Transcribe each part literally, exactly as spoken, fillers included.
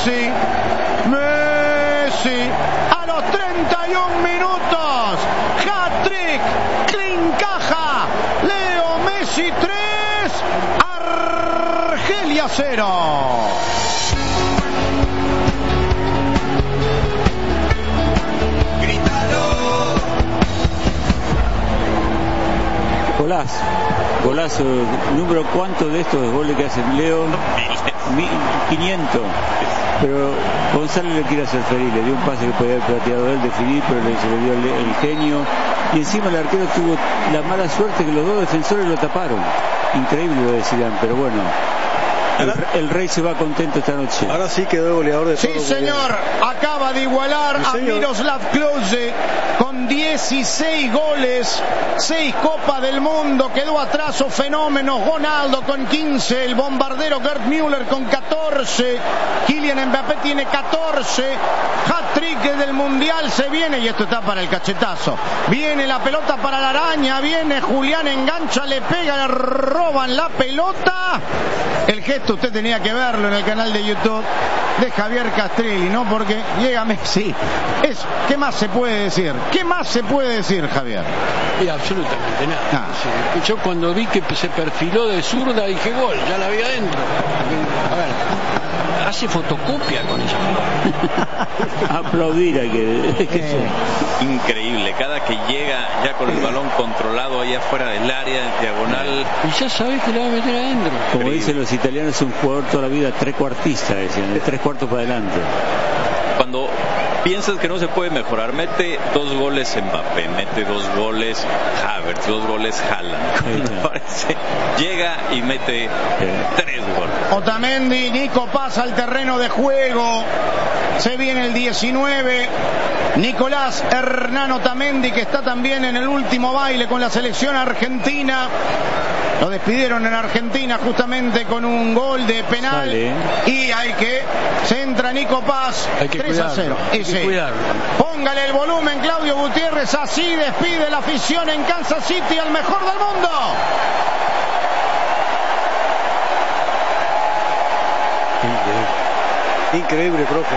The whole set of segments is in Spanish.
Messi. Messi. A los treinta y un minutos. Hat-trick. Clincaja. Leo Messi tres. Argelia cero. Golazo, golazo, número cuánto de estos goles que hace Leo, mil quinientos, pero González le quiere hacer feliz, le dio un pase que podía haber plateado él, definir, pero le, se le dio el, el genio, y encima el arquero tuvo la mala suerte que los dos defensores lo taparon, increíble lo de Zidane, pero bueno. El, el Rey se va contento esta noche. Ahora sí quedó el goleador de todo. Sí, señor. Acaba de igualar sí, a Miroslav Klose con dieciséis goles, seis Copas del Mundo. Quedó atrás o fenómeno Ronaldo con quince, el bombardero Gerd Müller con catorce, Kylian Mbappé tiene catorce. Hat-trick del Mundial se viene y esto está para el cachetazo. Viene la pelota para la araña, viene Julián, engancha, le pega, le roban la pelota. El gesto usted tenía que verlo en el canal de YouTube de Javier Castrelli, ¿no? Porque llega Messi. Es, ¿qué más se puede decir? ¿Qué más se puede decir, Javier? Y absolutamente nada. Ah. Sí. Yo cuando vi que se perfiló de zurda dije gol, ya la vi adentro. A ver, hace fotocopia con ella. Aplaudir a que, que eh. Increíble, cada que llega ya con el balón controlado allá afuera del área, diagonal. Y ya sabes que la va a meter adentro. Como dicen los italianos, es un jugador toda la vida trecuartista, decían, de tres cuartos para adelante. Cuando piensas que no se puede mejorar, mete dos goles Mbappé, mete dos goles Havertz, dos goles Haaland. Me parece, llega y mete tres goles. Otamendi, Nico pasa al terreno de juego. Se viene el diecinueve. Nicolás Hernán Otamendi, que está también en el último baile con la selección argentina. Lo despidieron en Argentina justamente con un gol de penal. Sale. Y hay que... Se entra Nico Paz. tres a cero. Hay que cuidarlo. Póngale el volumen, Claudio Gutiérrez. Así despide la afición en Kansas City al mejor del mundo. Increíble, Increíble profe.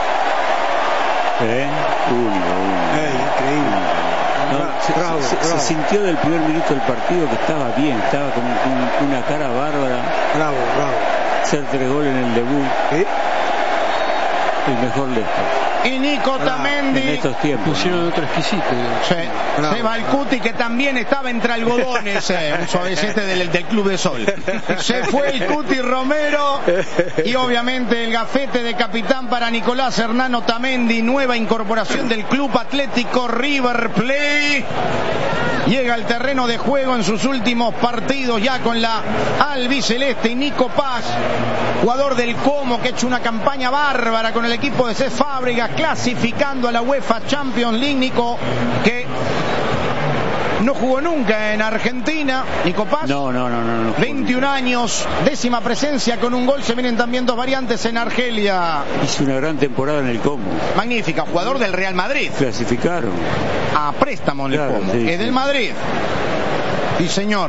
¿Eh? Único, único. Eh, increíble. No, se, bravo, se, bravo. se sintió del primer minuto del partido que estaba bien, estaba con, con una cara bárbara. Bravo, bravo. Hacer tres goles en el debut. ¿Eh? El mejor lejos. Y Nico Otamendi en estos tiempos pusieron otro exquisito. Sí. Se va el Cuti, que también estaba entre algodones, eh, un suavecete del, del Club de Sol. Se fue el Cuti Romero y obviamente el gafete de capitán para Nicolás Hernán Otamendi, nueva incorporación del Club Atlético River Plate. Llega al terreno de juego en sus últimos partidos ya con la albiceleste. Y Nico Paz, jugador del Como, que ha hecho una campaña bárbara con el equipo de Cés Fábregas, clasificando a la UEFA Champions League. Nico, que no jugó nunca en Argentina. Nico Paz, no, no, no, no, no veintiún años, décima presencia con un gol. Se vienen también dos variantes en Argelia. Hizo una gran temporada en el Como. Magnífica, jugador del Real Madrid. Clasificaron a préstamo en el claro, Como. Sí, es sí. del Madrid. Sí, señor.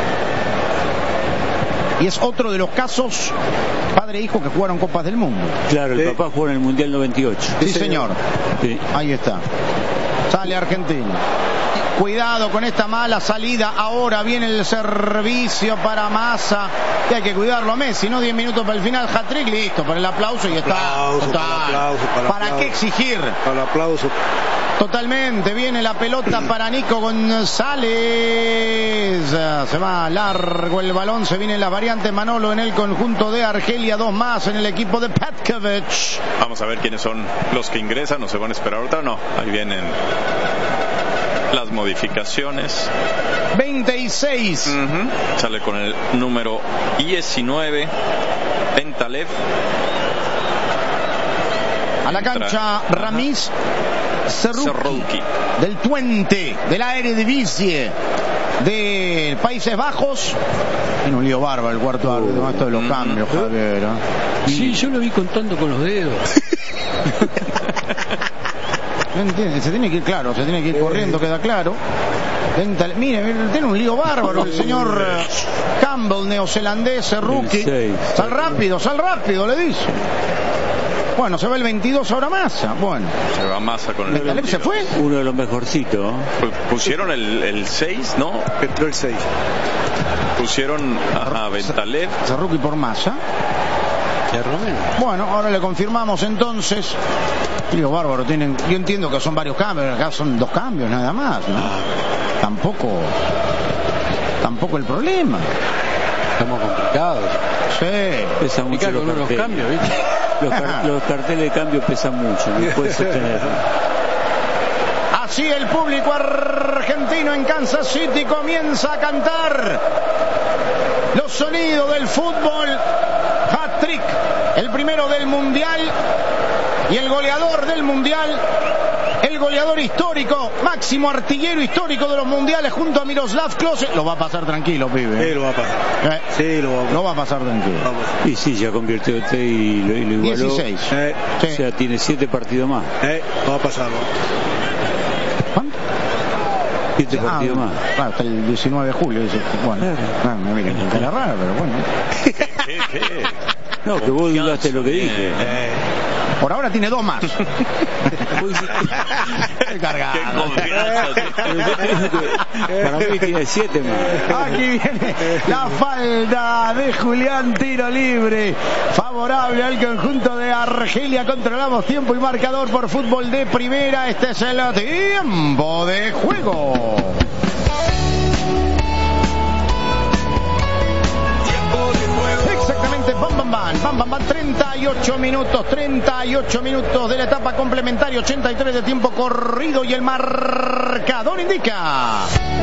Y es otro de los casos padre e hijo que jugaron Copas del Mundo. Claro, el sí. papá jugó en el Mundial noventa y ocho. Sí, señor. Sí. Ahí está. Sale Argentina. Cuidado con esta mala salida. Ahora viene el servicio para Massa. Y hay que cuidarlo a Messi, ¿no? diez minutos para el final. Hat-trick, listo. Para el aplauso y está. Aplauso, total. para, aplauso, para, ¿Para aplauso. qué exigir? Para el aplauso. Totalmente. Viene la pelota para Nico González. Se va largo el balón. Se viene la variante Manolo en el conjunto de Argelia. Dos más en el equipo de Petkovic. Vamos a ver quiénes son los que ingresan. ¿No se van a esperar ahorita o no? Ahí vienen las modificaciones. veintiséis. Uh-huh. Sale con el número diecinueve Pentalev. A la cancha Ramiz Serrouki, del Twente, del Eredivisie de Países Bajos. En un lío bárbaro el cuarto árbitro, esto de los cambios, Javier. ¿eh? Sí, yo lo vi contando con los dedos. No entiende, se tiene que ir claro, se tiene que ir corriendo, queda claro. Mire, tiene un lío bárbaro el señor Campbell, neozelandés, Serrouki. Sal rápido, sal rápido, le dice. Bueno, se va el veintidós ahora Massa. Bueno. Se va Massa con el ¿Bentaleb se fue? Uno de los mejorcitos. Pusieron el, el seis, ¿no? Entró el seis. Pusieron a Bentaleb. Zarruki por Massa. Bueno, ahora le confirmamos entonces. Digo, bárbaro, tienen, yo entiendo que son varios cambios, acá son dos cambios nada más, ¿no? Tampoco, tampoco el problema. Estamos complicados. Sí. Pesa mucho los, los cambios, ¿viste? Los, car los carteles de cambio pesan mucho, no puedes sostener. Así el público argentino en Kansas City comienza a cantar los sonidos del fútbol. Hat-trick, el primero del Mundial y el goleador del Mundial, el goleador histórico, máximo artillero histórico de los mundiales junto a Miroslav Klose. Lo va a pasar tranquilo, pibe. Sí, lo va a pasar. ¿Eh? Sí, lo va a pasar. Lo va a pasar tranquilo. Vamos. Y sí, ya convirtió este y lo, y lo igualó. dieciséis. Eh, Sí. O sea, tiene siete partidos más. eh, va a pasarlo. ¿Cuánto? Siete Ah, partidos más. claro, hasta el diecinueve de julio. Dice, bueno, ah, me miren, que era raro, pero bueno. ¿Qué, qué? No, que vos dudaste lo que dije. Eh, Por ahora tiene dos más. Qué Cargado. confianza. Para mí tiene siete más. Aquí viene la falda de Julián, tiro libre favorable al conjunto de Argelia. Controlamos tiempo y marcador por Fútbol de Primera. Este es el tiempo de juego. Exactamente, bam bam bam, bam bam bam, treinta y ocho minutos, treinta y ocho minutos de la etapa complementaria, ochenta y tres de tiempo corrido y el marcador indica.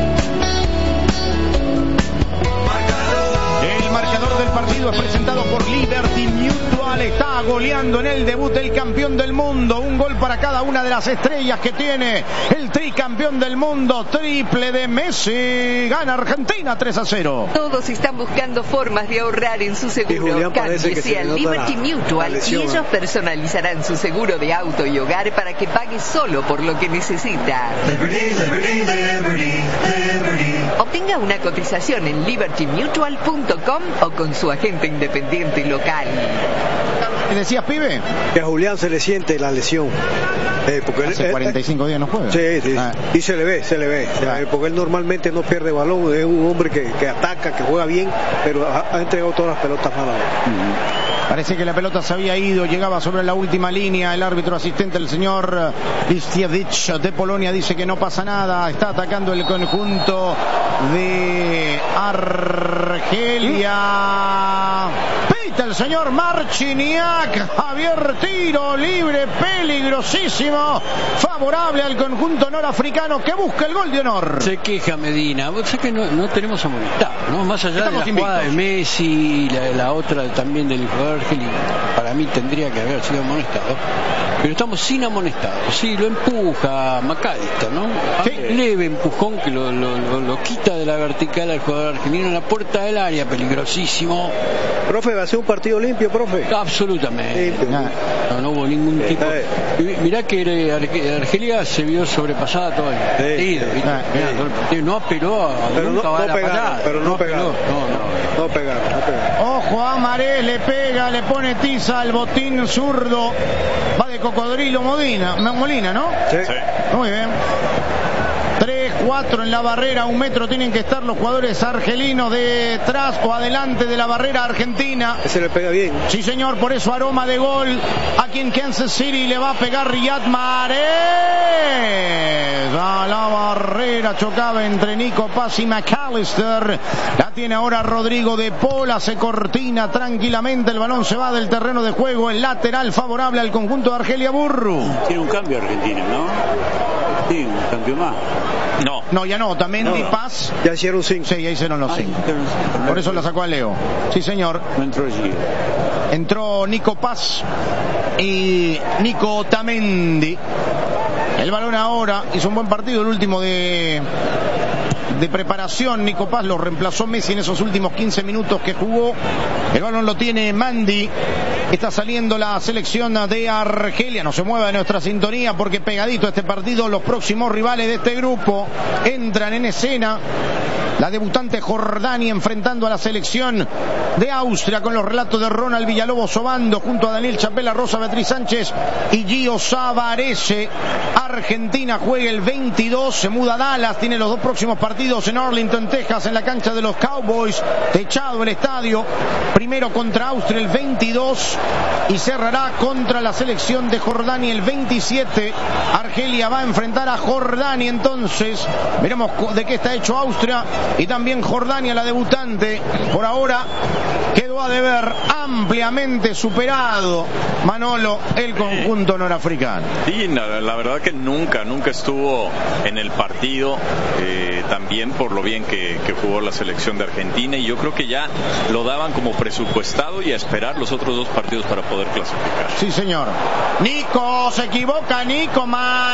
El marcador del partido es presentado por Liberty Mutual. Está goleando en el debut el campeón del mundo. Un gol para cada una de las estrellas que tiene el tricampeón del mundo. Triple de Messi. Gana Argentina tres a cero. Todos están buscando formas de ahorrar en su Y seguro. Julián parece que Cámbiese se a le nota Liberty la- Mutual la y lesión, ellos ¿eh? personalizarán su seguro de auto y hogar para que pague solo por lo que necesita. Obtenga una cotización en liberty mutual punto com o con su agente independiente local. ¿Qué decías, pibe? Que a Julián se le siente la lesión. Eh, porque Hace él- cuarenta y cinco días no juega. Sí, sí. Ah. Y se le ve, se le ve. Ah. Eh, Porque él normalmente no pierde balón. Es un hombre que, que ataca, que juega bien, pero ha, ha entregado todas las pelotas malas. Parece que la pelota se había ido, llegaba sobre la última línea. El árbitro asistente, el señor Listievich de Polonia, dice que no pasa nada. Está atacando el conjunto de Argelia. Pita el señor Marciniak. Javier, tiro libre, peligrosísimo. Favorable al conjunto norafricano que busca el gol de honor. Se queja Medina. Vos sabés que no, no tenemos amonestado, ¿no? Más allá Estamos de la jugada de invictos. Messi y la, la otra también del jugador Argelino, para mí tendría que haber sido amonestado. Pero estamos sin amonestado. Sí, lo empuja McAllister, ¿no? Sí. Leve empujón que lo, lo, lo, lo quita de la vertical al jugador argelino en la puerta del área, peligrosísimo. Profe, va a ser un partido limpio, profe. Absolutamente. Limpio. Ah. No, no hubo ningún tipo. Eh. Y Mirá que eh, Arge- Argelia se vio sobrepasada todo el partido, ¿viste? Ah, Mirá, sí. todo el partido. No apeló a Pero nunca no- va a no la pegaron, parada. pero no apeló. pegaron. No, no. No pegaron, no pegaron. Ojo a Marés, le pega, le pone tiza al botín zurdo. Va de cocodrilo Modina, Molina, ¿no? Sí. Muy bien. tres cuatro en la barrera, un metro tienen que estar los jugadores argelinos detrás o adelante de la barrera argentina. Ese le pega bien. Sí, señor, por eso aroma de gol. Aquí en Kansas City le va a pegar Riyad Mahrez. A la barrera chocaba entre Nico Paz y McAllister. La tiene ahora Rodrigo de Paul. Se cortina tranquilamente. El balón se va del terreno de juego. El lateral favorable al conjunto de Argelia Burru. Tiene un cambio Argentina, ¿no? Sí, un cambio más. No. No, ya no. También No. Di Paz. Ya hicieron cinco. Sí, ya hicieron los cinco. Por eso la sacó a Leo. Sí, señor. No entró allí. Entró Nico Paz y Nico Otamendi. El balón ahora hizo un buen partido, el último de, de preparación. Nico Paz lo reemplazó Messi en esos últimos quince minutos que jugó. El balón lo tiene Mandi. está saliendo la selección de Argelia. No se mueva de nuestra sintonía porque pegadito a este partido los próximos rivales de este grupo entran en escena. La debutante Jordania enfrentando a la selección de Austria con los relatos de Ronald Villalobos Obando junto a Daniel Chapela, Rosa Beatriz Sánchez y Gio Savarese. Argentina juega el veintidós, se muda a Dallas, tiene los dos próximos partidos en Arlington, Texas, en la cancha de los Cowboys, techado el estadio, primero contra Austria el veintidós y cerrará contra la selección de Jordania el veintisiete. Argelia va a enfrentar a Jordania, entonces veremos de qué está hecho Austria y también Jordania, la debutante. Por ahora quedó a deber, ampliamente superado, Manolo, el conjunto norafricano. Sí, la, la verdad que nunca, nunca estuvo en el partido, eh, también por lo bien que, que jugó la selección de Argentina, y yo creo que ya lo daban como presupuestado y a esperar los otros dos partidos para poder clasificar. Sí, señor. Nico, se equivoca Nico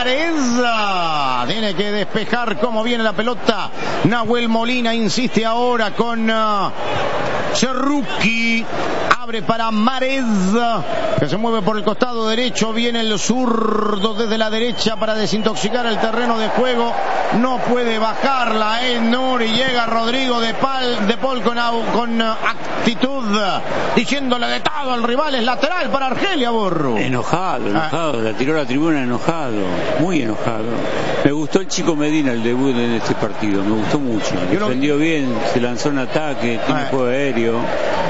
Mareza. Tiene que despejar cómo viene la pelota. Nahuel Molina insiste ahora con uh, Cerruqui. Abre para Mareza, que se mueve por el costado derecho. Viene el zurdo desde la derecha para desintoxicar el terreno de juego. No puede bajarla Ed Nur y llega Rodrigo de, Pal, de Paul con, con actitud, diciéndole de todo al rival. Es lateral para Argelia, Burro. Enojado, enojado. Ah. La tiró a la tribuna enojado, muy enojado. Me gustó el chico Medina, el debut en este partido. Me gustó mucho. Yo defendió lo... bien, se lanzó en ataque, tiene ah. juego aéreo.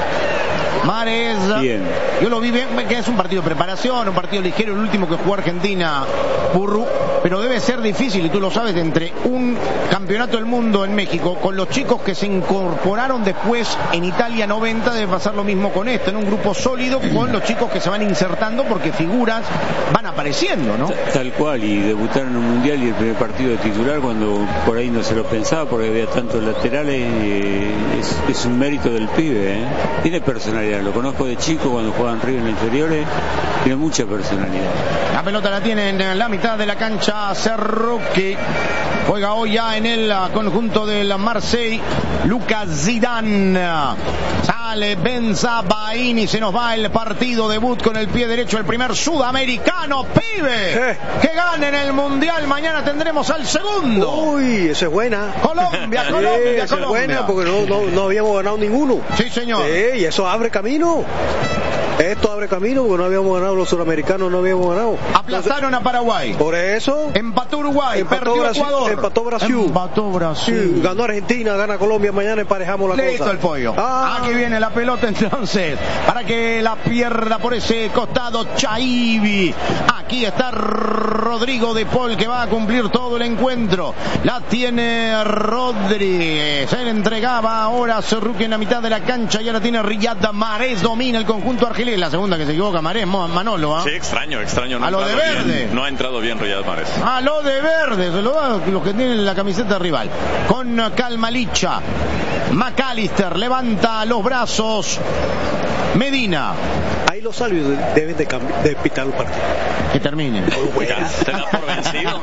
Mareza, bien. Yo lo vi bien, que es un partido de preparación, un partido ligero, el último que jugó Argentina, Burru, pero debe ser difícil, y tú lo sabes, entre un campeonato del mundo en México, con los chicos que se incorporaron después en Italia noventa, debe pasar lo mismo con esto, en un grupo sólido, con los chicos que se van insertando porque figuras van apareciendo, ¿no? Tal cual, y debutaron en un mundial y el primer partido de titular cuando por ahí no se lo pensaba porque había tantos laterales, eh, es, es un mérito del pibe, ¿eh? Tiene personalidad. Lo conozco de chico cuando jugaban River en inferiores, tiene mucha personalidad. La pelota la tiene en la mitad de la cancha Cerruqui. Juega hoy ya en el conjunto del Marseille Lucas Zidane. Sale Benzabaini, se nos va el partido. Debut con el pie derecho, el primer sudamericano, pibe, que gana en el mundial. Mañana tendremos al segundo. Uy, esa es buena. Colombia, Colombia, sí, Colombia. Esa es buena porque no, no, no habíamos ganado ninguno. Sí, señor. Sí, y eso abre camino. Esto abre camino porque no habíamos ganado, los sudamericanos no habíamos ganado. Aplastaron Entonces, a Paraguay. Por eso. Empató Uruguay, empató perdió Brasil, Ecuador. Empató Brasil. Empató Brasil. Sí, ganó Argentina, gana Colombia, mañana emparejamos la Listo cosa. el pollo. Ah. Aquí viene la pelota entonces, para que la pierda por ese costado Chaibi. Aquí está Rodrigo de Paul, que va a cumplir todo el encuentro. La tiene Rodríguez. Él entregaba ahora a Cerruqui en la mitad de la cancha. Ya la tiene Riyad Mahrez. Domina el conjunto argelino. La segunda que se equivoca Mahrez, Manolo. ¿eh? Sí, extraño, extraño. No a lo de verde. Bien, no ha entrado bien Riyad Mahrez. A lo de verde. Se lo da los que tienen la camiseta rival. Con calma Licha. McAllister levanta los brazos. Medina. Ahí los sabios deben de, de pitar el partido. Que termine. ¿Te das por vencido?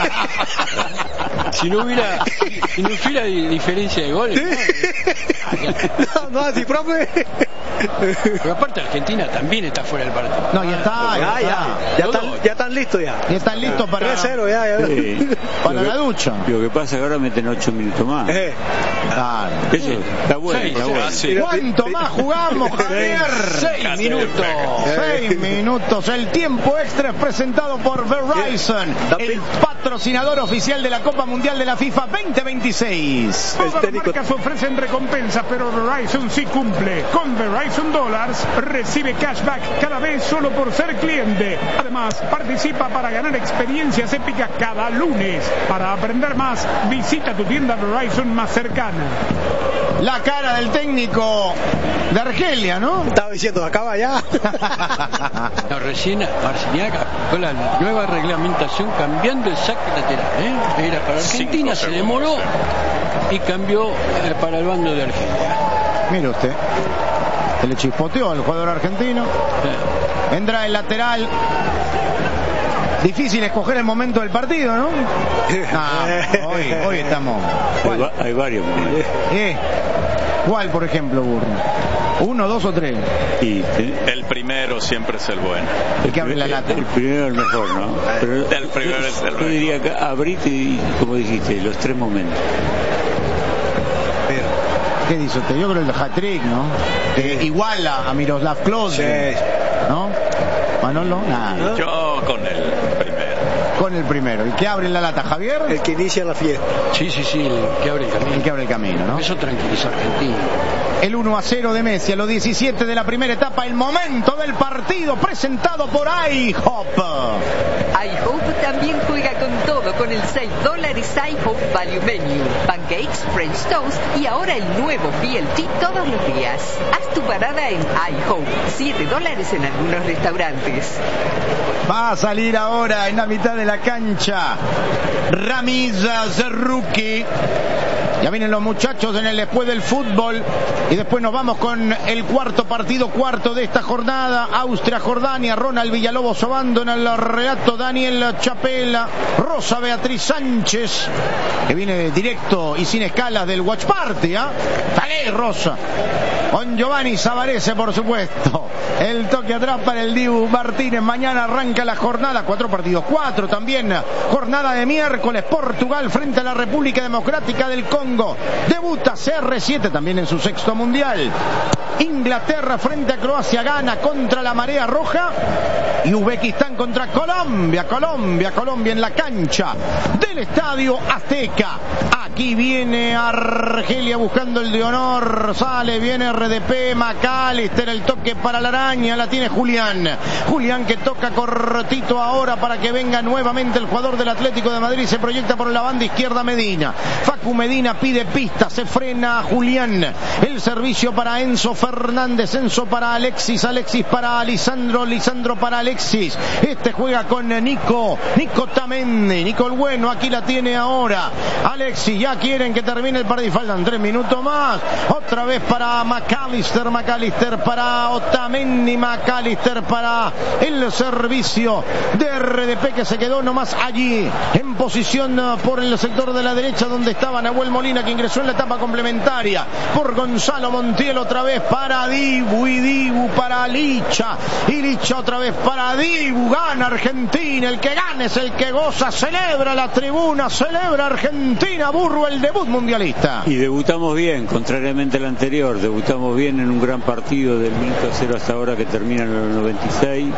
Si no hubiera, si no hubiera diferencia de goles. No, no, así, profe. Pero aparte Argentina también está fuera del partido. No, ya está. Ya, ya, ya, ya, están, ya están listos ya. Ya están listos para tres cero ya, ya. Sí. Para la ducha. Lo que pasa es que ahora meten ocho minutos más. Eh. Claro. Eso está bueno. Sí, está sí, bueno. sí. ¿Cuánto más jugamos, Javier? Seis minutos. Seis minutos. El tiempo extra es presentado por Verizon, el patrocinador oficial de la Copa Mundial de la FIFA veinte veintiséis. Todas las marcas ofrecen recompensas, pero Verizon sí cumple. Con Verizon Dollars recibe cashback cada vez solo por ser cliente. Además, participa para ganar experiencias épicas cada lunes. Para aprender más, visita tu tienda Verizon más cercana. La cara del técnico de Argelia, ¿no? Estaba diciendo, acaba ya. No, recién Marciniaga con la nueva reglamentación cambiando el saque lateral, ¿eh? Era para Argentina, se demoró y cambió eh, para el bando de Argelia. Mire usted, se le chispoteó al jugador argentino. Sí. Entra el lateral. Difícil escoger el momento del partido, ¿no? Ah, hoy, hoy estamos. Hay, hay varios momentos. ¿Eh? ¿Cuál, por ejemplo, Burro? ¿Uno, dos o tres? Y, el primero siempre es el bueno. El que abre la lata. El primero es el mejor, ¿no? Pero el primero yo, es el mejor. Yo diría que abrite y, como dijiste, los tres momentos. Pero, ¿qué dice usted? Yo creo el hat-trick, ¿no? Que iguala a Miroslav Klose, sí. ¿No? Manolo, nada. Yo con el primero. Con el primero. ¿El que abre la lata, Javier? El que inicia la fiesta. Sí, sí, sí, el que abre el camino. El que abre el camino, ¿no? Eso tranquiliza a Argentina. El uno a cero de Messi a los diecisiete de la primera etapa, el momento del partido presentado por iHop. iHop también juega con todo con el seis dólares iHop Value Menu, pancakes, French toast y ahora el nuevo B L T todos los días. Haz tu parada en iHop, siete dólares en algunos restaurantes. Va a salir ahora en la mitad de la cancha Ramiz Zerruki. Ya vienen los muchachos en el después del fútbol y después nos vamos con el cuarto partido, cuarto de esta jornada. Austria-Jordania, Ronald Villalobos Obando en el relato, Daniel Chapela, Rosa Beatriz Sánchez, que viene directo y sin escalas del Watch Party, ¿eh? Dale, Rosa. Con Giovanni Savarese, por supuesto. El toque atrás para el Dibu Martínez. Mañana arranca la jornada, cuatro partidos, cuatro también. Jornada de miércoles, Portugal frente a la República Democrática del Congo. Debuta C R siete también en su sexto mundial. Inglaterra frente a Croacia, gana contra la Marea Roja. Y Uzbekistán contra Colombia, Colombia, Colombia en la cancha del Estadio Azteca. Aquí viene Argelia buscando el de honor, sale, viene R D P, McAllister, el toque para la araña, la tiene Julián. Julián que toca cortito ahora para que venga nuevamente el jugador del Atlético de Madrid, se proyecta por la banda izquierda Medina. Facu Medina pide pista, se frena Julián. El servicio para Enzo Fernández, Enzo para Alexis, Alexis para Lisandro, Lisandro para Alexis. Este juega con Nico, Nico Tamendi, Nico el bueno, aquí la tiene ahora. Alexis, ya quieren que termine el partido, faltan tres minutos más. Otra vez para McAllister, McAllister para Otamendi, McAllister para el servicio de R D P que se quedó nomás allí en posición por el sector de la derecha donde estaba Nahuel Molina, que ingresó en la etapa complementaria por Gonzalo Montiel. Otra vez para Dibu y Dibu para Licha y Licha otra vez para Dibu. Gana Argentina, el que gane es el que goza, celebra la tribuna, celebra Argentina, Burro, el debut mundialista. Y debutamos bien, contrariamente al anterior, debutamos bien en un gran partido del minuto cero hasta ahora que termina en los noventa y seis.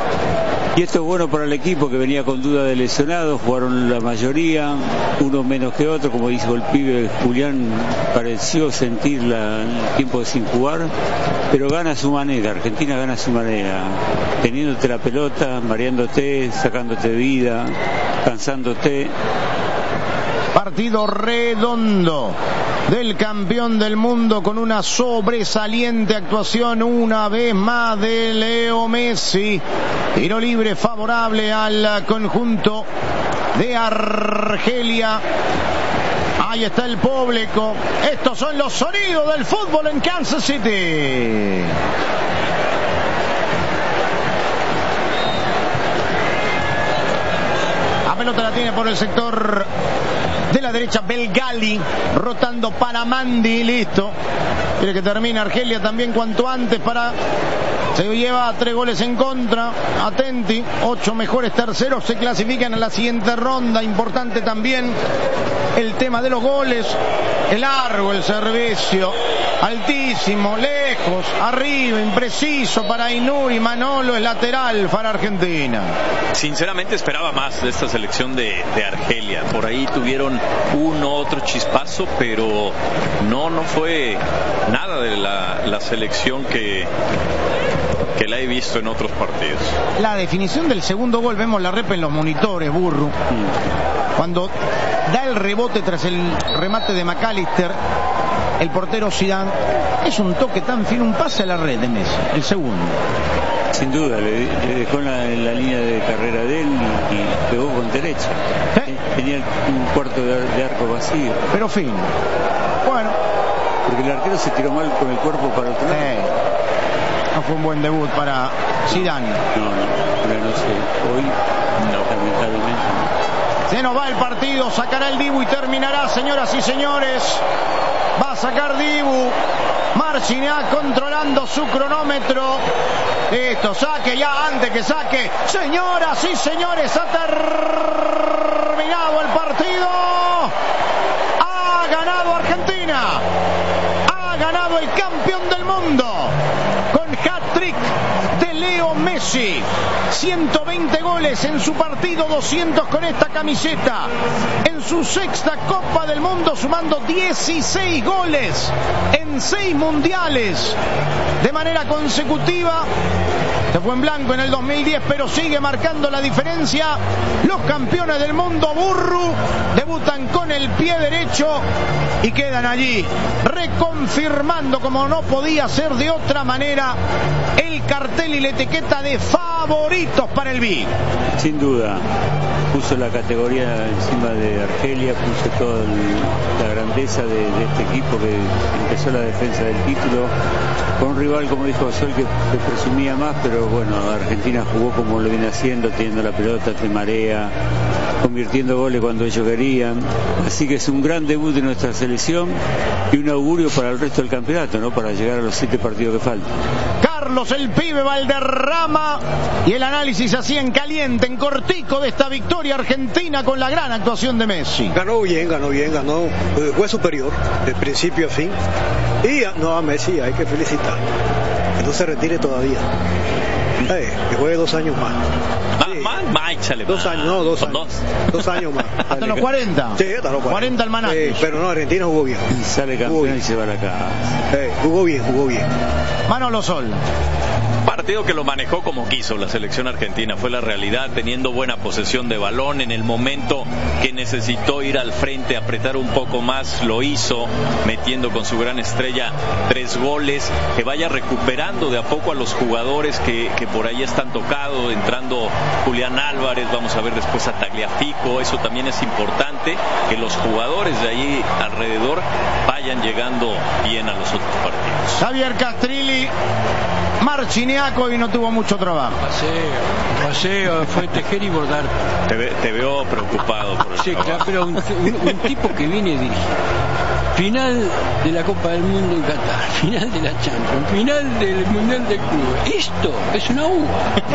Y esto es bueno para el equipo que venía con duda de lesionados, jugaron la mayoría, uno menos que otro, como dijo el pibe Julián, pareció sentir la, el tiempo de sin jugar, pero gana a su manera, Argentina gana a su manera, teniéndote la pelota, mareándote, sacándote vida, cansándote. Partido redondo del campeón del mundo con una sobresaliente actuación una vez más de Leo Messi. Tiro libre favorable al conjunto de Argelia. Ahí está el público. Estos son los sonidos del fútbol en Kansas City. La pelota la tiene por el sector de la derecha Belgali, rotando para Mandi, listo. Quiere que termine Argelia también cuanto antes para... Se lleva tres goles en contra. Atenti, ocho mejores terceros se clasifican a la siguiente ronda. Importante también el tema de los goles. El largo, el servicio, altísimo, lejos, arriba, impreciso para Inuri. Manolo es lateral para Argentina. Sinceramente esperaba más de esta selección de, de Argelia. Por ahí tuvieron uno otro chispazo, pero no, no fue nada de la, la selección que... que la he visto en otros partidos. La definición del segundo gol, vemos la rep en los monitores, Burro. Mm. Cuando da el rebote tras el remate de McAllister, el portero Zidane, es un toque tan fino, un pase a la red de Messi, el segundo. Sin duda, le, le dejó en la, en la línea de carrera de él y, y pegó con derecha. ¿Eh? Tenía un cuarto de, de arco vacío. Pero fino. Bueno. Porque el arquero se tiró mal con el cuerpo para otro lado. Eh. No fue un buen debut para Zidane. No, no, pero no sé, hoy no, lamentablemente no. Se nos va el partido, sacará el Dibu y terminará, señoras y señores. Va a sacar Dibu. Marciniak controlando su cronómetro. Esto, saque ya antes que saque. Señoras y señores, ha terminado el partido. Ha ganado Argentina. Ha ganado el campeón del mundo. Con hat-trick de Leo Messi. ciento veinte goles en su partido, doscientos con esta camiseta. En su sexta Copa del Mundo, sumando dieciséis goles en seis mundiales de manera consecutiva. Se fue en blanco en el dos mil diez, pero sigue marcando la diferencia. Los campeones del mundo, Burru, debutan con el pie derecho y quedan allí, reconfirmando, como no podía ser de otra manera, el cartel y la etiqueta de favoritos para el Big. Sin duda, puso la categoría encima de Argelia, puso toda el, la grandeza de, de este equipo que empezó la defensa del título con un rival, como dijo Sol, que, que presumía más, pero bueno, Argentina jugó como lo viene haciendo, teniendo la pelota, de marea, convirtiendo goles cuando ellos querían. Así que es un gran debut de nuestra selección y un augurio para el resto del campeonato, ¿no? Para llegar a los siete partidos que faltan. Carlos el Pibe Valderrama y el análisis así en caliente, en cortico, de esta victoria argentina con la gran actuación de Messi. Ganó bien, ganó bien, ganó, fue superior de principio a fin. Y no, a Messi hay que felicitar, que no se retire todavía, eh, que juegue dos años más. Sí. Más, más, échale dos más. años, no, dos años. Dos. dos años más. Hasta los cuarenta. Sí, hasta los cuarenta. cuarenta al Manaque. Sí, pero no, Argentina jugó bien. Y sale campeón y se va a la casa. Eh, jugó bien, jugó bien. Manolo Sol. Partido que lo manejó como quiso la selección argentina, fue la realidad, teniendo buena posesión de balón en el momento que necesitó ir al frente, apretar un poco más, lo hizo, metiendo con su gran estrella tres goles, que vaya recuperando de a poco a los jugadores que, que por ahí están tocados, entrando Julián Álvarez, vamos a ver después a Tagliafico, eso también es importante, que los jugadores de allí alrededor vayan llegando bien a los otros partidos. Javier Castrilli, Marciniak hoy no tuvo mucho trabajo. Paseo, paseo, fue tejer y bordar. Te, ve, te veo preocupado por el Sí, claro, pero un, un, un tipo que viene dirigir. Final de la Copa del Mundo en Qatar, final de la Champions, final del Mundial de Clubes. Esto es una uva.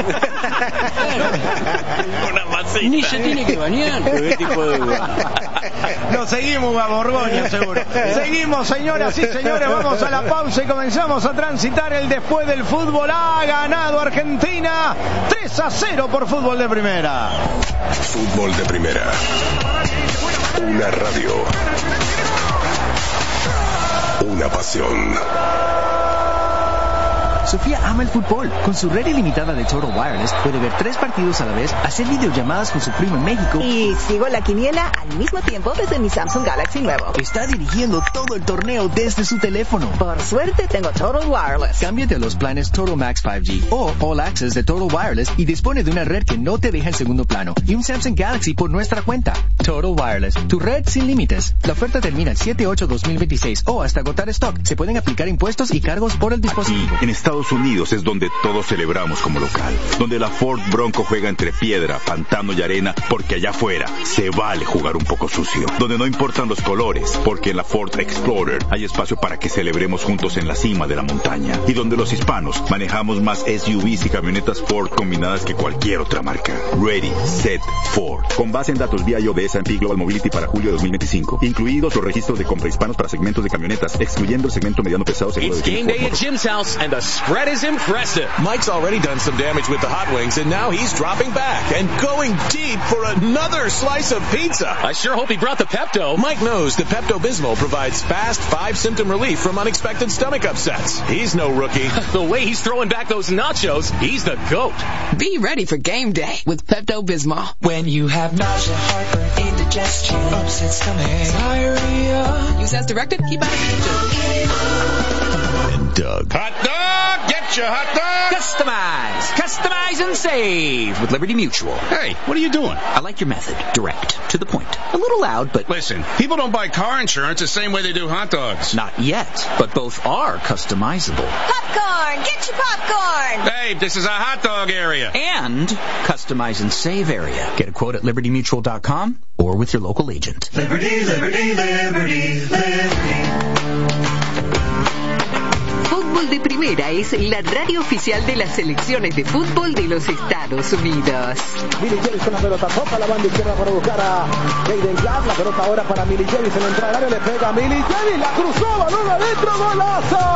Una masita. Ni se tiene que bañar. ¿Qué tipo de uva? Lo seguimos a Borgoña, seguro. Seguimos, señoras y señores, vamos a la pausa y comenzamos a transitar el después del fútbol. Ha ganado Argentina tres a cero por Fútbol de Primera. Fútbol de Primera. Una radio. Una pasión. Sofía ama el fútbol. Con su red ilimitada de Total Wireless puede ver tres partidos a la vez, hacer videollamadas con su primo en México y sigo la quiniela al mismo tiempo desde mi Samsung Galaxy nuevo. Está dirigiendo todo el torneo desde su teléfono. Por suerte tengo Total Wireless. Cámbiate a los planes Total Max cinco G o All Access de Total Wireless y dispone de una red que no te deja en segundo plano y un Samsung Galaxy por nuestra cuenta. Total Wireless, tu red sin límites. La oferta termina el siete ocho dos mil veintiséis o hasta agotar stock. Se pueden aplicar impuestos y cargos por el dispositivo. Aquí, en Estados Unidos es donde todos celebramos como local, donde la Ford Bronco juega entre piedra, pantano y arena, porque allá afuera se vale jugar un poco sucio, donde no importan los colores, porque en la Ford Explorer hay espacio para que celebremos juntos en la cima de la montaña, y donde los hispanos manejamos más S U Vs y camionetas Ford combinadas que cualquier otra marca. Ready, Set, Ford. Con base en datos B I O de S and P Global Mobility para julio de dos mil veinticinco, incluidos los registros de compra hispanos para segmentos de camionetas, excluyendo el segmento mediano pesado seguro de It's game day at Jim's house, and the spread is impressive. Mike's already done some damage with the hot wings, and now he's dropping back and going deep for another slice of pizza. I sure hope he brought the Pepto. Mike knows that Pepto-Bismol provides fast five-symptom relief from unexpected stomach upsets. He's no rookie. The way he's throwing back those nachos, he's the GOAT. Be ready for game day with Pepto-Bismol. When you have nausea, heartburn, indigestion, upset stomach, diarrhea. Use as directed. Keep out of And Doug. Hot dog! Get your hot dog! Customize! Customize and save with Liberty Mutual. Hey, what are you doing? I like your method. Direct. To the point. A little loud, but... Listen, people don't buy car insurance the same way they do hot dogs. Not yet, but both are customizable. Popcorn! Get your popcorn! Hey, this is a hot dog area. And customize and save area. Get a quote at liberty mutual dot com or with your local agent. Liberty, liberty, liberty, liberty. Primera es la radio oficial de las selecciones de fútbol de los Estados Unidos. Milly Javis con la pelota, toca la banda izquierda para buscar a Jaden Clark. La pelota ahora para Milly Javis en la entrada del área, le pega a Milly Javis, la cruzó, balón adentro, golazo.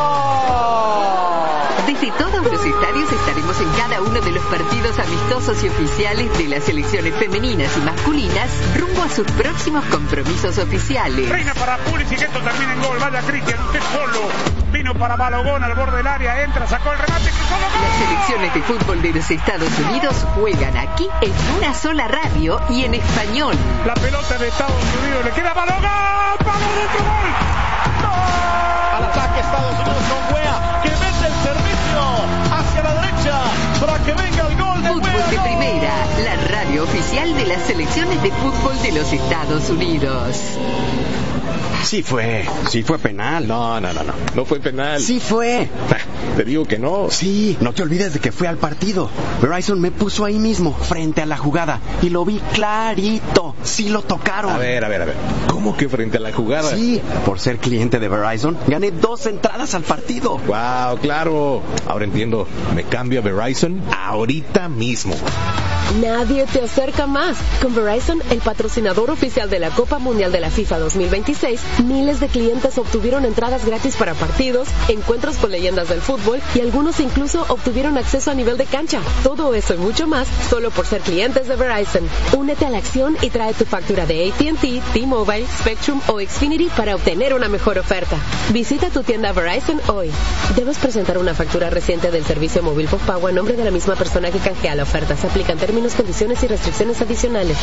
Desde todos los estadios estaremos en cada uno de los partidos amistosos y oficiales de las selecciones femeninas y masculinas rumbo a sus próximos compromisos oficiales. Reina para Pulisic, esto termina en gol. Vaya Cristian, usted solo. Vino para Balogón al borde del área, entra, sacó el remate, cruzó el gol. Las selecciones de fútbol de los Estados Unidos juegan aquí en una sola radio y en español. La pelota de Estados Unidos le queda Balogón. ¡Vamos, otro gol! ¡No! Al ataque Estados Unidos con Wea, que mete el servicio hacia la derecha para que venga el gol de Fútbol Wea. de Primera, la radio oficial de las selecciones de fútbol de los Estados Unidos. Sí fue, sí fue penal. No, no, no, no, no fue penal. Sí fue. Te digo que no. Sí, no te olvides de que fue al partido. Verizon me puso ahí mismo, frente a la jugada, y lo vi clarito. Sí lo tocaron. A ver, a ver, a ver. ¿Cómo que frente a la jugada? Sí, por ser cliente de Verizon, gané dos entradas al partido. Wow, claro. Ahora entiendo. Me cambio a Verizon ahorita mismo. Nadie te acerca más. Con Verizon, el patrocinador oficial de la Copa Mundial de la FIFA dos mil veintiséis, miles de clientes obtuvieron entradas gratis para partidos, encuentros con leyendas del fútbol y algunos incluso obtuvieron acceso a nivel de cancha. Todo eso y mucho más solo por ser clientes de Verizon. Únete a la acción y trae tu factura de A T and T, T-Mobile, Spectrum o Xfinity para obtener una mejor oferta. Visita tu tienda Verizon hoy. Debes presentar una factura reciente del servicio móvil postpago a nombre de la misma persona que canjea la oferta. Se aplican términos, condiciones y restricciones adicionales.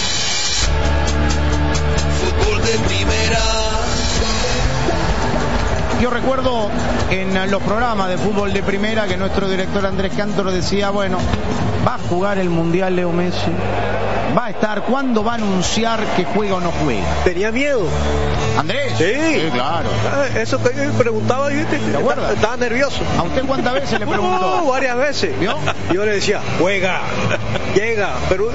Fútbol de Primera. Yo recuerdo en los programas de Fútbol de Primera que nuestro director Andrés Cantor decía, bueno, va a jugar el Mundial Leo Messi, va a estar, ¿cuándo va a anunciar que juega o no juega? Tenía miedo. ¿Andrés? Sí, sí claro. Eso que yo me preguntaba, ¿te acuerdas? Estaba nervioso. ¿A usted cuántas veces le preguntó? Uh, varias veces. ¿Vio? Yo le decía, juega, llega, pero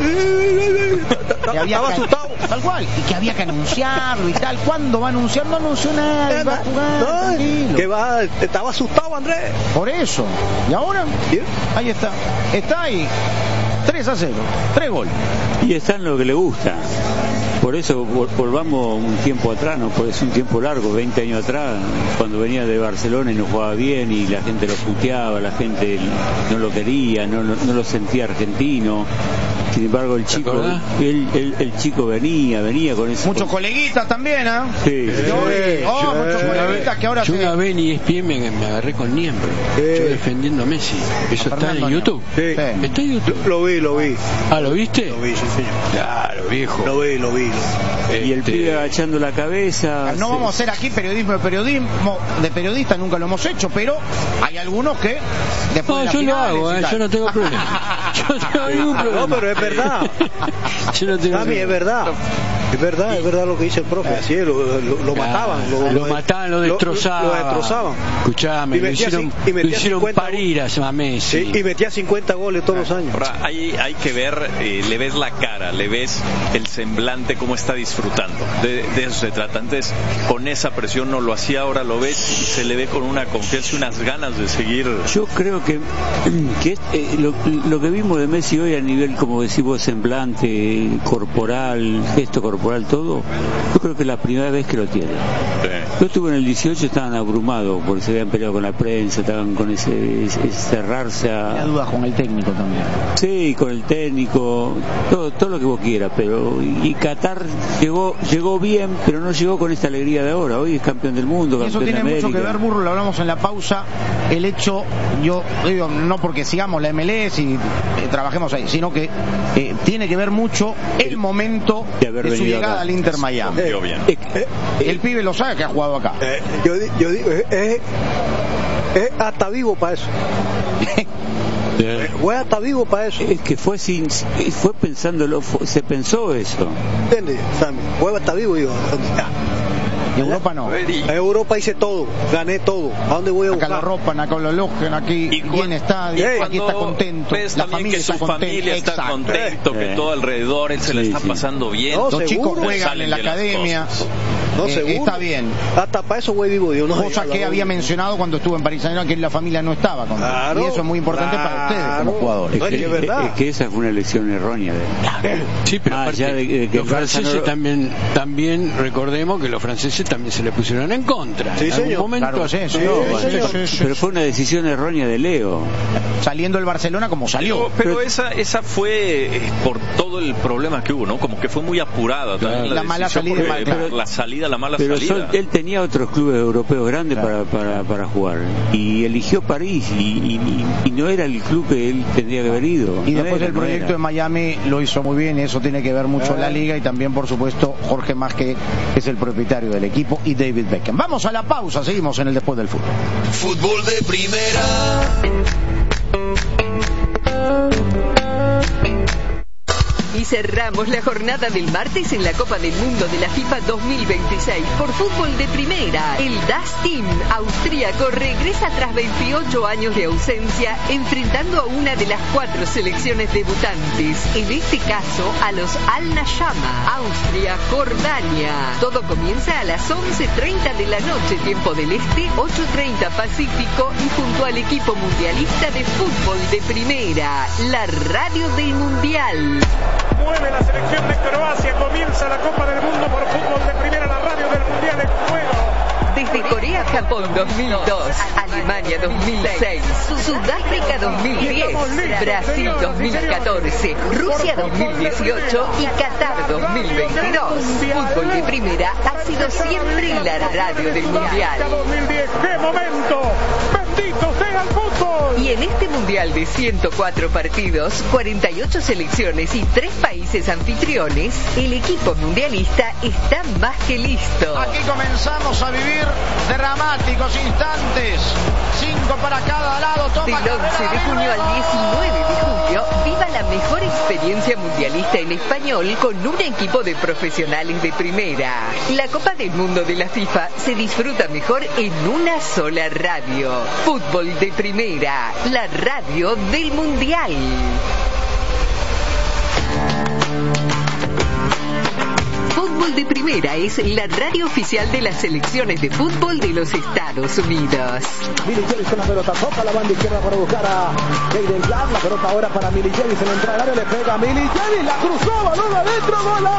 estaba asustado. Tal cual, y que había que anunciarlo y tal. ¿Cuándo va a anunciar? No anunció nada, va a jugar, no, tranquilo. Que va, estaba asustado Andrés. Por eso. ¿Y ahora? ¿Sí? Ahí está. Está ahí. tres a cero. Tres goles. Y está en lo que le gusta. Por eso volvamos un tiempo atrás, no puede ser un tiempo largo, veinte años atrás, cuando venía de Barcelona y no jugaba bien y la gente lo puteaba, la gente no lo quería, no, no, no lo sentía argentino. Sin embargo, el chico, el, el, el chico venía, venía con eso. Muchos coleguitas también, ¿ah? ¿eh? Sí. Yo, oh, yo, muchos coleguitas que ahora yo se... una vez en E S P N me, me agarré con Niembro. Sí. Yo defendiendo a Messi. ¿Eso está en YouTube? Sí. ¿Está en YouTube? Lo vi, lo vi. ¿Ah, lo viste? Lo vi, sí, señor. Claro, viejo. Lo vi, lo vi. Lo vi. Y el pibe agachando la cabeza. No sí. Vamos a hacer aquí periodismo de periodismo de periodista, nunca lo hemos hecho, pero hay algunos que después no, de la yo finales lo hago, eh, yo no tengo problema. Yo no tengo ningún problema. No, pero es verdad. Yo no tengo a mí es verdad. Es verdad, es verdad lo que dice el profe. Así es, lo, lo, lo mataban. Lo, lo mataban, lo destrozaban. Lo, lo destrozaban. Escuchame, lo hicieron, lo hicieron parir a Messi. Sí, y metía cincuenta goles todos los años. Ahora, hay, hay que ver, eh, le ves la cara, le ves el semblante, cómo está disfrutando. De, de eso se trata. Antes, con esa presión no lo hacía, ahora lo ves y se le ve con una confianza y unas ganas de seguir. Yo creo que, que eh, lo, lo que vimos de Messi hoy a nivel, como decimos, semblante, corporal, gesto corporal, todo, yo creo que es la primera vez que lo tiene. Sí. Yo estuve en el dieciocho, estaban abrumados porque se habían peleado con la prensa, estaban con ese, ese cerrarse a... Hay dudas con el técnico también. Sí, con el técnico, todo, todo lo que vos quieras, pero y Qatar llegó llegó bien, pero no llegó con esta alegría de ahora. Hoy es campeón del mundo, campeón eso tiene de América. Mucho que ver, Burro, lo hablamos en la pausa, el hecho, yo digo, no porque sigamos la M L S y eh, trabajemos ahí, sino que eh, tiene que ver mucho el momento de, de su llegada acá al Inter Miami. Eh, eh, eh, el pibe lo sabe que ha jugado acá. Eh, yo, yo digo, es eh, eh, hasta vivo para eso. Fue hasta vivo para eso. Es que fue sin, fue pensándolo, fue, se pensó eso. ¿Entiendes, Sammy? Fue hasta vivo, digo. En Europa no. En Europa hice todo, gané todo. ¿A dónde voy a buscar? Acá lo ropan, acá lo elogian, aquí y bien está, eh, aquí está contento. Ves la familia que está su contenta, familia está exacto. contento, eh. que todo alrededor él se sí, le está sí. pasando bien. No, los chicos juegan en la academia. No, eh, está bien. Hasta para eso, güey, vivo Dios. No, cosa que había mencionado cuando estuvo en Paris Saint-Germain, que la familia no estaba con claro, y eso es muy importante claro, para ustedes como jugadores. Es que, es, verdad. es que esa fue una elección errónea de él. Sí, pero Ah, aparte, ya de- de que los el Barça franceses no- también, también recordemos que los franceses también se le pusieron en contra. Sí, en algún señor. momento Claro, sí, sí, no, sí, bueno, sí, eso- sí, sí. Pero fue una decisión errónea de Leo. Saliendo el Barcelona como salió. Pero, pero esa esa fue eh, por todo el problema que hubo, ¿no? Como que fue muy apurada también La mala decisión, salida, porque, claro. la salida, la mala Pero salida. son- él tenía otros clubes europeos grandes Claro. para, para, para jugar. Y eligió París. Y, y- y no era el club que él tendría que haber ido. Y No después era, el no proyecto era. de Miami lo hizo muy bien, y eso tiene que ver mucho la liga y también, por supuesto, Jorge Masque, que es el propietario del equipo, y David Beckham. Vamos a la pausa, seguimos en el Después del Fútbol. Fútbol de primera. Y cerramos la jornada del martes en la Copa del Mundo de la FIFA dos mil veintiséis por fútbol de primera. El Das Team austríaco regresa tras veintiocho años de ausencia, enfrentando a una de las cuatro selecciones debutantes, en este caso a los Al-Nashama, Austria-Jordania. Todo comienza a las once treinta de la noche, tiempo del Este, ocho treinta Pacífico, y junto al equipo mundialista de fútbol de primera, la radio del Mundial. Mueve la selección de Croacia, comienza la Copa del Mundo por fútbol de primera, la radio del Mundial en juego. Desde Corea-Japón dos mil dos, Alemania dos mil seis, Sudáfrica dos mil diez, Brasil dos mil catorce, Rusia dos mil dieciocho y Qatar dos mil veintidós. Fútbol de primera ha sido siempre la radio del Mundial. dos mil diez, ¡qué momento! ¡Bendito sea el fútbol! Y en este Mundial de ciento cuatro partidos, cuarenta y ocho selecciones y tres países anfitriones, el equipo mundialista está más que listo. Aquí comenzamos a vivir dramáticos instantes. Cinco para cada lado. Toma Del once de junio al diecinueve de julio, viva la mejor experiencia mundialista en español con un equipo de profesionales de primera. La Copa del Mundo de la FIFA se disfruta mejor en una sola radio. Fútbol de primera, la radio del Mundial. Fútbol de primera es la radio oficial de las selecciones de fútbol de los Estados Unidos. Milicevic con la pelota, toca la banda izquierda para buscar a Jaden Clark, la pelota ahora para Milicevic, se le entra al área, le pega a Milicevic, la cruzó, balón adentro,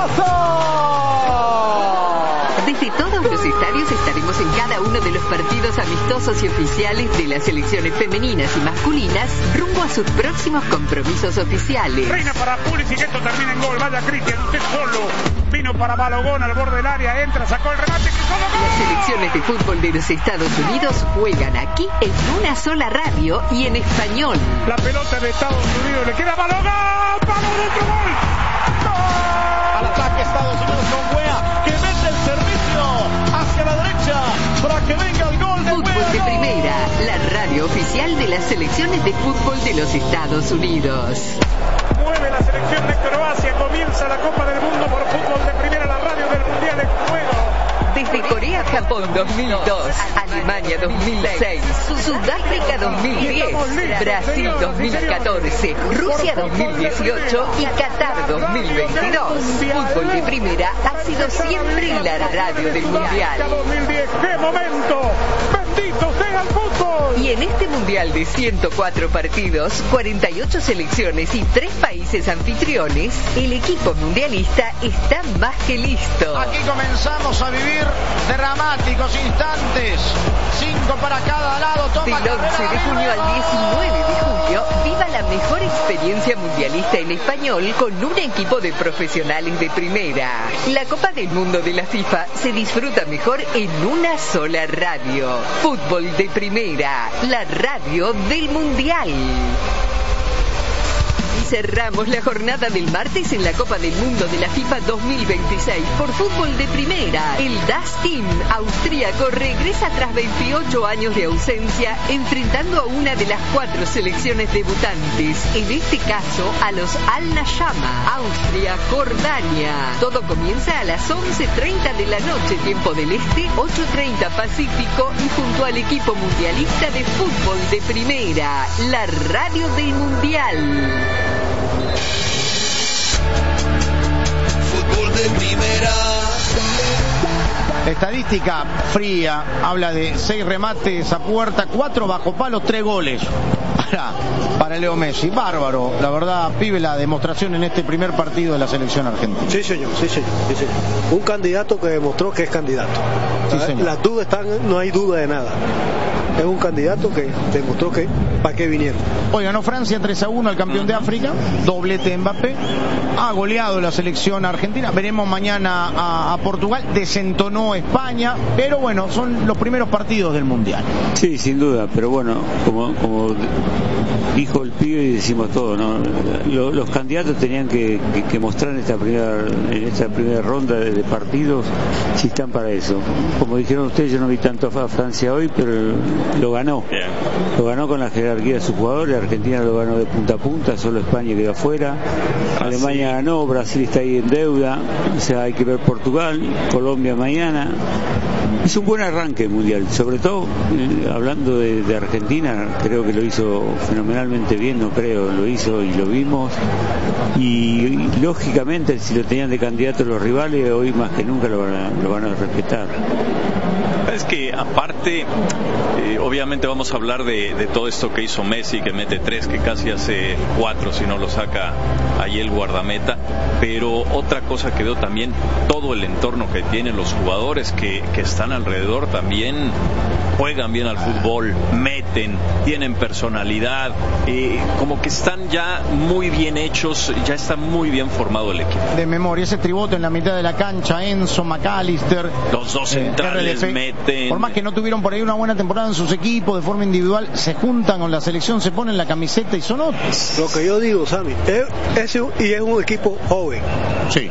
golazo. Desde todos los estadios estaremos en cada uno de los partidos amistosos y oficiales de las selecciones femeninas y masculinas rumbo a sus próximos compromisos oficiales. Reina para Pulisic, esto termina en gol. Vaya Cristian, usted solo. Vino para Balogón al borde del área, entra, sacó el remate, cruzó la gol. Las selecciones de fútbol de los Estados Unidos juegan aquí en una sola radio y en español. La pelota de Estados Unidos, le queda Balogón, palo dentro, gol. Al ataque Estados Unidos con Wea, que mete el servicio hacia la derecha para que venga el gol de Fútbol Wea. de primera, la radio oficial de las selecciones de fútbol de los Estados Unidos. Mueve la selección de Croacia, comienza la Copa del Mundo por fútbol de primera, la radio del Mundial en juego. Desde Corea-Japón dos mil dos, Alemania dos mil seis, Sudáfrica dos mil diez, Brasil dos mil catorce, Rusia dos mil dieciocho y Qatar dos mil veintidós. Fútbol de primera ha sido siempre la radio del Mundial. dos mil diez, ¡qué momento! ¡Bendito sea el fútbol! Y en este Mundial de ciento cuatro partidos, cuarenta y ocho selecciones y tres países anfitriones, el equipo mundialista está más que listo. Aquí comenzamos a vivir dramáticos instantes. Cinco para cada lado. Toma Del once de junio al diecinueve de julio, viva la mejor experiencia mundialista en español con un equipo de profesionales de primera. La Copa del Mundo de la FIFA se disfruta mejor en una sola radio. Fútbol de primera, la radio del Mundial. Y cerramos la jornada del martes en la Copa del Mundo de la FIFA dos mil veintiséis por fútbol de primera. El Das Team austríaco regresa tras veintiocho años de ausencia, enfrentando a una de las cuatro selecciones debutantes, en este caso a los Al-Nashama, Austria-Jordania. Todo comienza a las once treinta de la noche, tiempo del Este, ocho treinta Pacífico, y junto al equipo mundialista de fútbol de primera, la radio del Mundial. Fútbol de primera. estadística fría habla de seis remates a puerta, cuatro bajo palo, tres goles para, para Leo Messi. Bárbaro, la verdad, pibe, la demostración en este primer partido de la selección argentina. Sí, señor, sí, señor, sí, señor. Un candidato que demostró que es candidato. Sí, señor. Las dudas están, no hay duda de nada. Es un candidato que demostró que para qué vinieron. Hoy ganó Francia tres a uno al campeón de África, doblete de Mbappé, ha goleado la selección argentina. Veremos mañana a, a Portugal, desentonó España, pero bueno, son los primeros partidos del Mundial. Sí, sin duda, pero bueno, como, como dijo el pibe y decimos todo, ¿no? Los, los candidatos tenían que, que, que mostrar en esta primera, en esta primera ronda de, de partidos si están para eso. Como dijeron ustedes, yo no vi tanto a Francia hoy, pero lo ganó. Yeah. Lo ganó con la jerarquía de sus jugadores. Argentina lo ganó de punta a punta, solo España quedó afuera. Brasil. Alemania ganó, Brasil está ahí en deuda. O sea, hay que ver Portugal, Colombia mañana. Es un buen arranque mundial, sobre todo eh, hablando de, de Argentina, creo que lo hizo fenomenalmente bien, no creo, lo hizo y lo vimos. Y, y lógicamente, si lo tenían de candidato los rivales, hoy más que nunca lo van a, lo van a respetar. Es que aparte, eh, obviamente vamos a hablar de, de todo esto que hizo Messi, que mete tres, que casi hace cuatro si no lo saca ahí el guardameta, pero otra cosa que veo también, todo el entorno que tienen los jugadores que, que están alrededor también juegan bien al fútbol, meten, tienen personalidad, eh, como que están ya muy bien hechos, ya está muy bien formado el equipo. De memoria, ese tribote en la mitad de la cancha, Enzo, McAllister, los dos centrales eh, meten. Por más que no tuvieron por ahí una buena temporada en sus equipos de forma individual, se juntan con la selección, se ponen la camiseta y son otros. Lo que yo digo, Sammy, es, es, y es un equipo joven. Sí.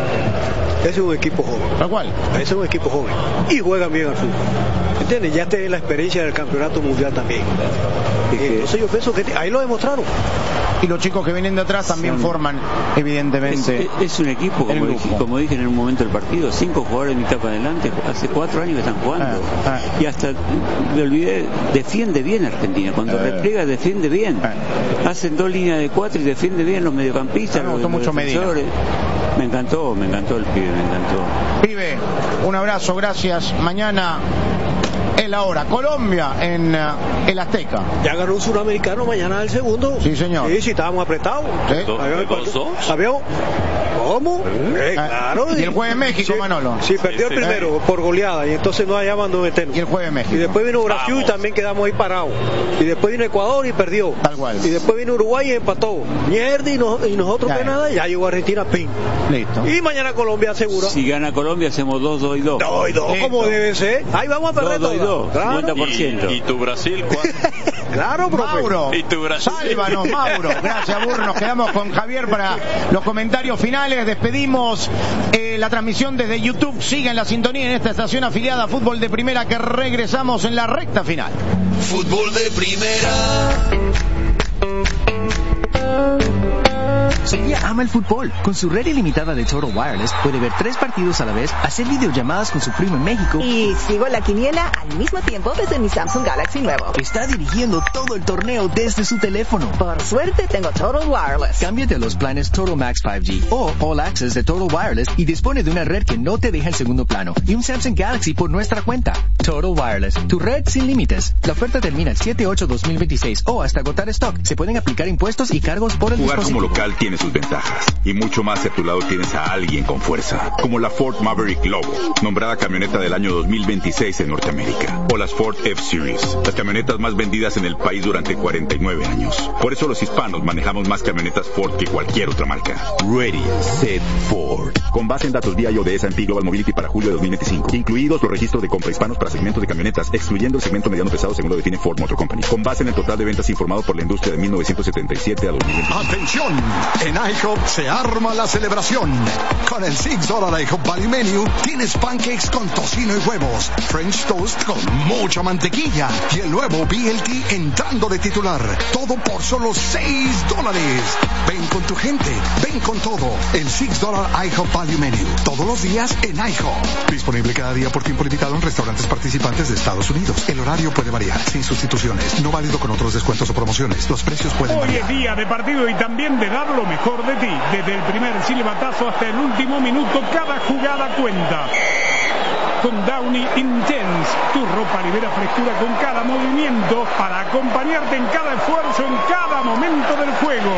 Ese es un equipo joven. ¿Tal cual? Ese es un equipo joven. Y juegan bien al fútbol. ¿Entiendes? Ya tienen la experiencia del campeonato mundial también. Entonces yo pienso que ahí lo demostraron. Y los chicos que vienen de atrás también sí. forman, evidentemente. Es, es un equipo, como dije, como dije en un momento del partido, cinco jugadores de mitad para adelante, hace cuatro años que están jugando. Ah, ah. Y hasta, me olvidé, defiende bien Argentina. Cuando eh. repliega, defiende bien. Eh. Hacen dos líneas de cuatro y defiende bien los mediocampistas. Me gustó mucho Medina. Me encantó, me encantó el pibe, me encantó. Pibe, un abrazo, gracias. Mañana es la hora. Colombia en uh, el Azteca. Ya ganó un suramericano, mañana el segundo. Sí, señor. Sí, sí, estábamos apretados. ¿Sí? ¿Sabíamos? ¿Cómo? Eh, claro. Y el jueves México, sí, Manolo. Sí, perdió sí, el primero eh. por goleada y entonces no hallamos donde meternos. Y el jueves México. Y después vino Brasil Vamos. y también quedamos ahí parados. Y después vino Ecuador y perdió. Tal cual. Y después vino Uruguay y empató. Mierda, y, no, y nosotros que nada, ya llegó Argentina, pin. Listo. Y mañana Colombia asegura. Si gana Colombia hacemos dos, dos y dos. dos y dos, como debe ser. Ahí vamos a perder dos, dos y dos, claro. cincuenta por ciento. ¿Y, y tu Brasil cuánto? Claro, profe. Mauro. ¿Y tu Brasil? Sálvanos, Mauro. Gracias, Burro. Nos quedamos con Javier para los comentarios finales. Despedimos eh, la transmisión desde YouTube. Sigan la sintonía en esta estación afiliada a Fútbol de Primera, que regresamos en la recta final. Fútbol de Primera. Sofía ama el fútbol. Con su red ilimitada de Total Wireless puede ver tres partidos a la vez, hacer videollamadas con su primo en México y sigo la quiniela al mismo tiempo desde mi Samsung Galaxy nuevo. Está dirigiendo todo el torneo desde su teléfono. Por suerte tengo Total Wireless. Cámbiate a los planes Total Max cinco G o All Access de Total Wireless y dispone de una red que no te deja en segundo plano y un Samsung Galaxy por nuestra cuenta. Total Wireless, tu red sin límites. La oferta termina el siete ocho dos mil veintiséis o hasta agotar stock. Se pueden aplicar impuestos y cargos por el Jugar dispositivo. Como local tiene sus ventajas y mucho más si a tu lado tienes a alguien con fuerza, como la Ford Maverick Lobo, nombrada camioneta del año dos mil veintiséis en Norteamérica, o las Ford F-Series, las camionetas más vendidas en el país durante cuarenta y nueve años. Por eso los hispanos manejamos más camionetas Ford que cualquier otra marca. Ready, Set, Ford. Con base en datos V I O de S and P Global Mobility para julio de dos mil veinticinco, incluidos los registros de compra hispanos para segmentos de camionetas, excluyendo el segmento mediano pesado según lo define Ford Motor Company. Con base en el total de ventas informado por la industria de mil novecientos setenta y siete a dos mil veinticinco. ¡Atención! En IHOP se arma la celebración. Con el seis dólar IHOP Value Menu tienes pancakes con tocino y huevos, French toast con mucha mantequilla y el nuevo B L T entrando de titular. Todo por solo seis dólares. Ven con tu gente, ven con todo. El seis dólar IHOP Value Menu. Todos los días en IHOP. Disponible cada día por tiempo limitado en restaurantes participantes de Estados Unidos. El horario puede variar, sin sustituciones. No válido con otros descuentos o promociones. Los precios pueden Hoy variar. Es día de partido y también de dar lo mejor de ti. Desde el primer silbatazo hasta el último minuto, cada jugada cuenta. con Downy Intense. Tu ropa libera frescura con cada movimiento para acompañarte en cada esfuerzo, en cada momento del juego.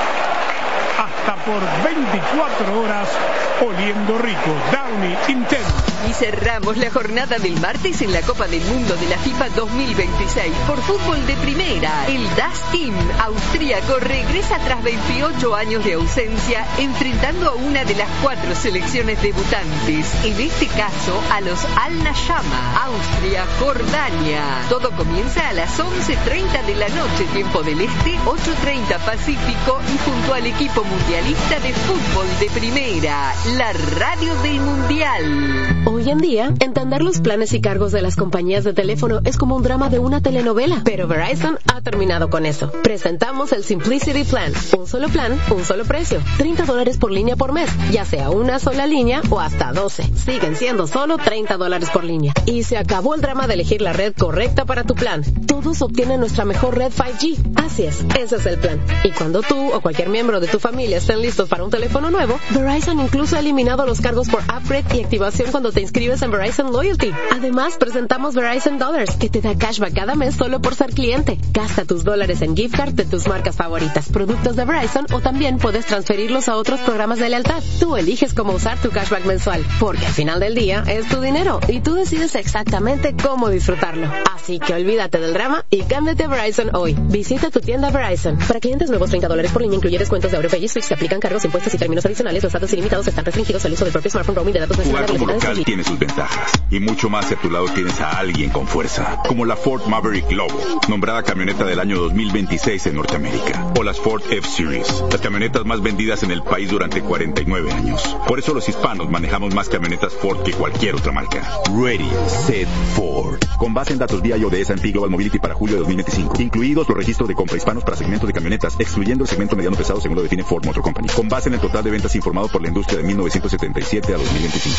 Hasta por veinticuatro horas oliendo rico. Downy Intense. Y cerramos la jornada del martes en la Copa del Mundo de la FIFA dos mil veintiséis por fútbol de primera. El Das Team austríaco regresa tras veintiocho años de ausencia, enfrentando a una de las cuatro selecciones debutantes, en este caso a los Al-Nashama, Austria, Jordania. Todo comienza a las once treinta de la noche, tiempo del Este, ocho treinta Pacífico, y junto al equipo mundialista de fútbol de primera, la radio del Mundial. Hoy en día, entender los planes y cargos de las compañías de teléfono es como un drama de una telenovela, pero Verizon ha terminado con eso. Presentamos el Simplicity Plan, un solo plan, un solo precio, treinta dólares por línea por mes, ya sea una sola línea o hasta doce. Siguen siendo solo treinta dólares por línea. Y se acabó el drama de elegir la red correcta para tu plan. Todos obtienen nuestra mejor red cinco G. Así es, ese es el plan. Y cuando tú o cualquier miembro de tu familia estén listos para un teléfono nuevo, Verizon incluso ha eliminado los cargos por upgrade y activación cuando te inscribes en Verizon Loyalty. Además, presentamos Verizon Dollars, que te da cashback cada mes solo por ser cliente. Gasta tus dólares en gift card de tus marcas favoritas, productos de Verizon, o también puedes transferirlos a otros programas de lealtad. Tú eliges cómo usar tu cashback mensual, porque al final del día es tu dinero y tú decides exactamente cómo disfrutarlo. Así que olvídate del drama y cámbiate a Verizon hoy. Visita tu tienda Verizon. Para clientes nuevos, treinta dólares por línea, incluye descuentos de AuroPay y Switch. Se aplican cargos, impuestos y términos adicionales. Los datos ilimitados están restringidos al uso del propio smartphone. Roaming de datos nacionales. Jugar como local tiene sus ventajas, y mucho más si a tu lado tienes a alguien con fuerza, como la Ford Maverick Lobo, nombrada camioneta del año dos mil veintiséis en Norteamérica, o las Ford F-Series, las camionetas más vendidas en el país durante cuarenta y nueve años. Por eso los hispanos manejamos más camionetas Ford que cualquier otra marca. Ready, Set, Ford. Con base en datos vía I O D S and P Global Mobility para julio de dos mil veinticinco, incluidos los registros de compra hispanos para segmentos de camionetas, excluyendo el segmento mediano pesado según lo define Ford Motor Company, con base en el total de ventas informado por la industria de mil novecientos setenta y siete a dos mil veinticinco.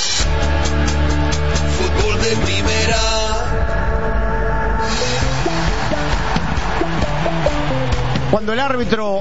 Fútbol de primera. Cuando el árbitro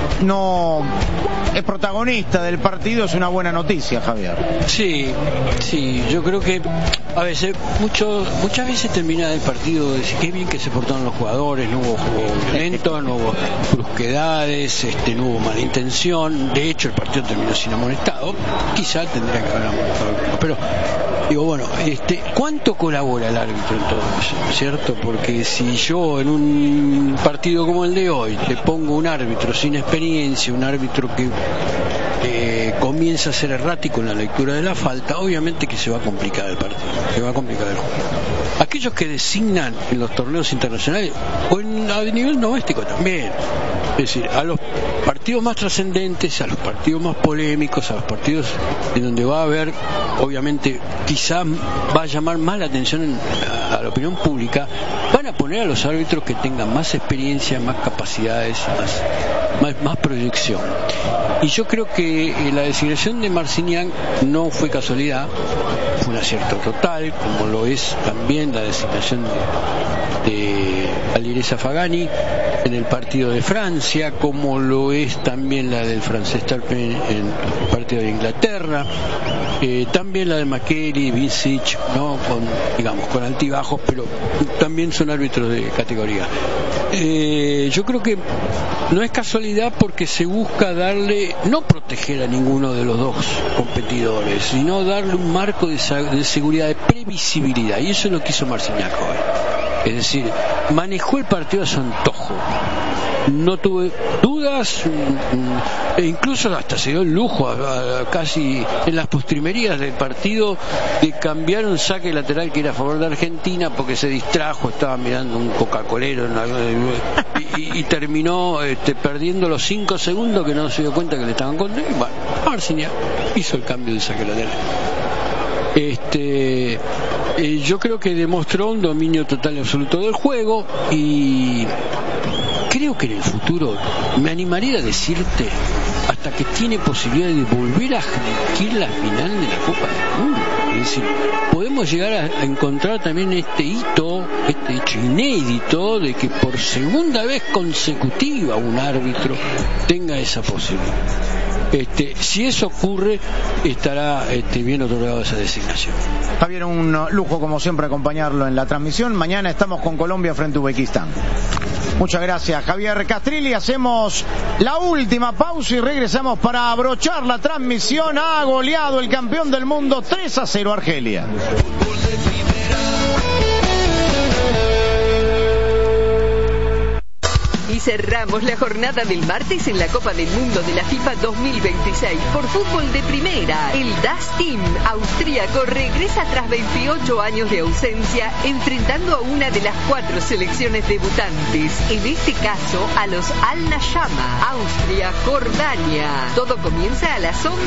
no es protagonista del partido es una buena noticia, Javier. Sí, sí, yo creo que a veces, mucho, muchas veces termina el partido de decir qué bien que se portaron los jugadores, no hubo juego violento, no hubo brusquedades, este, no hubo mala intención. De hecho, el partido terminó sin amonestado. Quizá tendría que haber amonestado, pero digo, bueno, este, ¿cuánto colabora el árbitro en todo eso? ¿Cierto? Porque si yo en un partido como el de hoy te pongo un árbitro sin experiencia, un árbitro que eh, comienza a ser errático en la lectura de la falta, obviamente que se va a complicar el partido, se va a complicar el juego. Aquellos que designan en los torneos internacionales o en, a nivel doméstico también, es decir, a los partidos más trascendentes, a los partidos más polémicos, a los partidos en donde va a haber, obviamente, quizá va a llamar más la atención a, a la opinión pública, van a poner a los árbitros que tengan más experiencia, más capacidades, más, más, más proyección. Y yo creo que eh, la designación de Marciniak no fue casualidad, fue un acierto total, como lo es también la designación de, de Alireza Fagani en el partido de Francia, como lo es también la del francés Tarpin en el partido de Inglaterra, eh, también la de Makeli, Visic, no, con, digamos, con altibajos, pero también son árbitros de categoría. Eh, yo creo que no es casualidad porque se busca darle, no proteger a ninguno de los dos competidores, sino darle un marco de, de seguridad, de previsibilidad, y eso es lo que hizo Marciniak hoy. Es decir, manejó el partido a su antojo, no tuve dudas, e incluso hasta se dio el lujo a, a, casi en las postrimerías del partido de cambiar un saque lateral que era a favor de Argentina porque se distrajo, estaba mirando un coca-colero en la, y, y, y terminó este, perdiendo los cinco segundos que no se dio cuenta que le estaban contra. Y bueno, Marciniak hizo el cambio del saque lateral. Este, eh, yo creo que demostró un dominio total y absoluto del juego, y creo que en el futuro me animaría a decirte hasta que tiene posibilidad de volver a dirigir la final de la Copa del Mundo. Es decir, podemos llegar a, a encontrar también este hito, este hecho inédito de que por segunda vez consecutiva un árbitro tenga esa posibilidad. Este, si eso ocurre, estará este, bien otorgada esa designación. Javier, un lujo como siempre acompañarlo en la transmisión. Mañana estamos con Colombia frente a Uzbekistán. Muchas gracias, Javier Castrilli. Hacemos la última pausa y regresamos para abrochar la transmisión. Ha goleado el campeón del mundo tres a cero Argelia. Y cerramos la jornada del martes en la Copa del Mundo de la FIFA dos mil veintiséis por fútbol de primera. El Das Team austríaco regresa tras veintiocho años de ausencia, enfrentando a una de las cuatro selecciones debutantes, en este caso a los Al Nashama, Austria, Jordania. Todo comienza a las once.